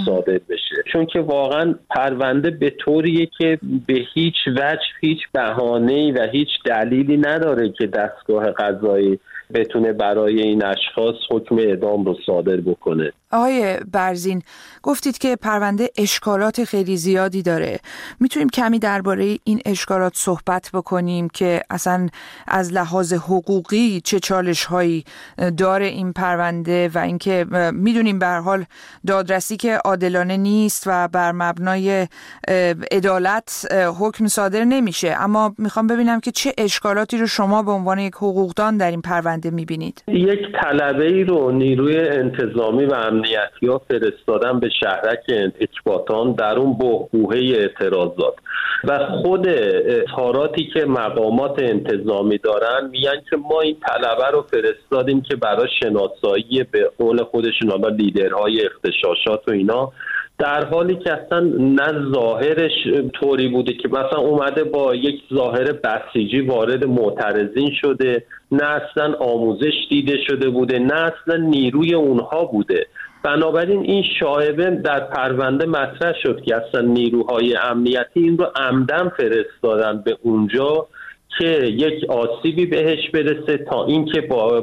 صادر بشه، چون که واقعا پرونده به طوریه که به هیچ وجه هیچ بهانه‌ای و هیچ دلیلی نداره که دستگاه قضایی بتونه برای این اشخاص حکم اعدام رو صادر بکنه. آقای برزین، گفتید که پرونده اشکالات خیلی زیادی داره. میتونیم کمی درباره این اشکالات صحبت بکنیم که اصلا از لحاظ حقوقی چه چالش‌هایی داره این پرونده و اینکه میدونیم به هر حال دادرسی که عادلانه نیست و بر مبنای عدالت حکم صادر نمیشه، اما میخوام ببینم که چه اشکالاتی رو شما به عنوان یک حقوقدان در این پرونده میبینید. یک طلبه‌ای رو نیروی انتظامی و امنیتی‌ها فرستادن به شهرک اکباتان در اون بحبوحه اعتراضات و خود اظهاراتی که مقامات انتظامی دارن میگن که ما این طلبه رو فرستادیم که برای شناسایی به قول خودشون حالا لیدرهای اغتشاشات و اینا، در حالی که اصلا نه ظاهرش طوری بوده که مثلا اومده با یک ظاهر بسیجی وارد معترضین شده، نه اصلا آموزش دیده شده بوده، نه اصلا نیروی اونها بوده. بنابراین این شایبه در پرونده مطرح شد که اصلا نیروهای امنیتی این رو عمدن فرستادن به اونجا که یک آسیبی بهش برسه تا اینکه با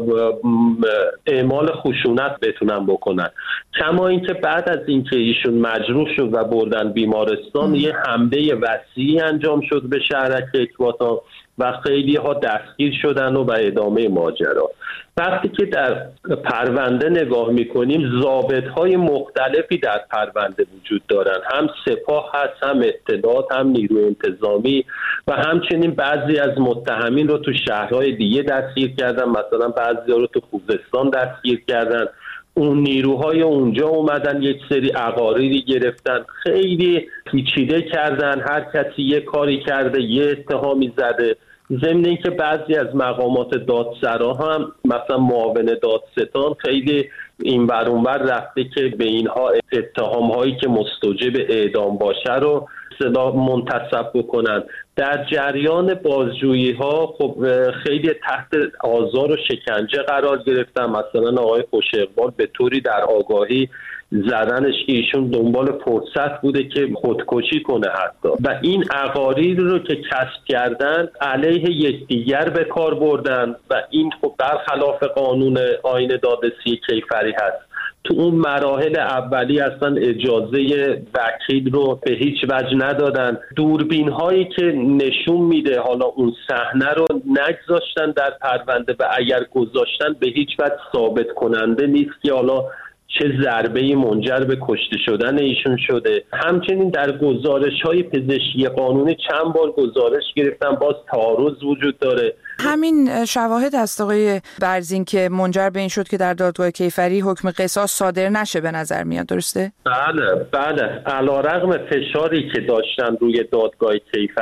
اعمال خشونت بتونن بکنن. کما اینکه بعد از اینکه ایشون مجروح شد و بردن بیمارستان یه حمله وسیعی انجام شد به شهرک اکباتان و خیلی ها دستگیر شدن و ادامه ماجرا. وقتی که در پرونده نگاه میکنیم ضابط‌های مختلفی در پرونده وجود دارن، هم سپاه هست، هم اطلاعات، هم نیروی انتظامی و همچنین بعضی از متهمین رو تو شهرهای دیگه دستگیر کردن، مثلا بعضی رو تو خوزستان دستگیر کردن. اون نیروهای اونجا اومدن یک سری عقارضی گرفتن، خیلی پیچیده کردن، هر کسی یه کاری کرده، یه اتهامی زده. ضمن اینکه بعضی از مقامات دادسرا هم مثلا معاون دادستان خیلی این ور اون ور رفته که به اینها اتهام‌هایی که مستوجب اعدام باشه رو منتصب بکنن. در جریان بازجویی‌ها خب خیلی تحت آزار و شکنجه قرار گرفتن. مثلا آقای خوش اقبال به طوری در آگاهی زدنش که ایشون دنبال فرصت بوده که خودکشی کنه حتی، و این عقارض رو که کسب کردن علیه یکدیگر به کار بردن و این خب برخلاف قانون آیین دادرسی کیفری هست. تو اون مراحل اولی اصلا اجازه وکیل رو به هیچ وجه ندادن. دوربین هایی که نشون میده حالا اون صحنه رو نگذاشتن در پرونده و اگر گذاشتن به هیچ وجه ثابت کننده نیست که حالا چه ضربه‌ای منجر به کشته شدن ایشون شده. همچنین در گزارش‌های پزشکی قانونی چند بار گزارش گرفتن، باز تعارض وجود داره. همین شواهد هست آقای برزین که منجر به این شد که در دادگاه کیفری حکم قصاص صادر نشه به نظر میاد، درسته؟ بله. علیرغم فشاری که داشتن روی دادگاه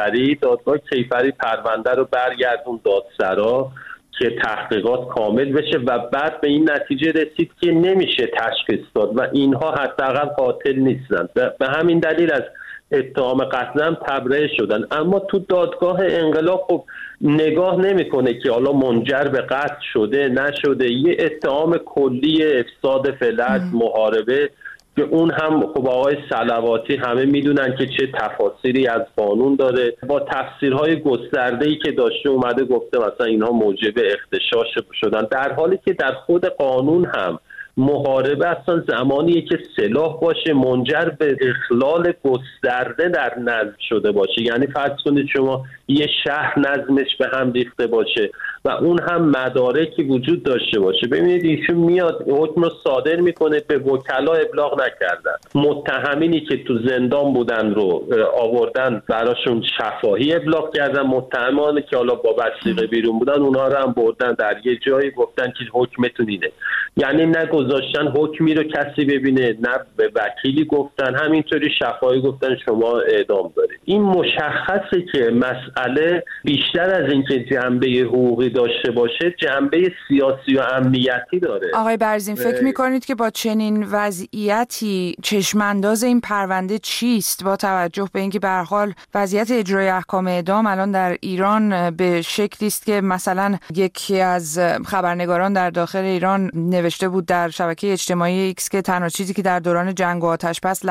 کیفری پرونده رو برگردون دادسرا که تحقیقات کامل بشه و بعد به این نتیجه رسید که نمیشه تشخیص داد و اینها حداقل قاتل نیستن. به همین دلیل از اتهام قتل هم تبرئه شدن. اما تو دادگاه انقلاب خب نگاه نمیکنه که حالا منجر به قتل شده نشده، یه اتهام کلی افساد فلک، محاربه که اون هم خب آقای صلواتی همه میدونن که چه تفاسیری از قانون داره، با تفسیرهای گسترده‌ای که داشته اومده گفته مثلا اینها موجب اغتشاش شدن، در حالی که در خود قانون هم محاربه اصلا زمانیه که سلاح باشه منجر به اخلال گسترده در نظم شده باشه. یعنی فرض کنید شما یه شهر نظمش به هم ریخته باشه و اون هم مدارکی وجود داشته باشه. ببینید ایشون میاد حکم رو صادر میکنه، به وکلا ابلاغ نکردن. متهمینی که تو زندان بودن رو آوردن براشون شفاهی ابلاغ کردن، متهمانی که حالا با وثیقه بیرون بودن اونها رو هم بردن در یه جایی گفتن که حکمتون اینه. یعنی نه گذاشتن حکمی رو کسی ببینه، نه به وکیلی گفتن، همینطوری شفاهی گفتن شما اعدام دارید. این مشخصه که مسئله بیشتر از اینکه جنبه حقوقی داشته باشه جنبه سیاسی و امنیتی داره. آقای برزین فکر می‌کنید که با چنین وضعیتی چشم‌انداز این پرونده چیست، با توجه به اینکه به هر حال وضعیت اجرای احکام اعدام الان در ایران به شکلی است که مثلا یکی از خبرنگاران در داخل ایران نوشته بود در شبکه اجتماعی ایکس که تنها چیزی که در دوران جنگ و آتش‌بس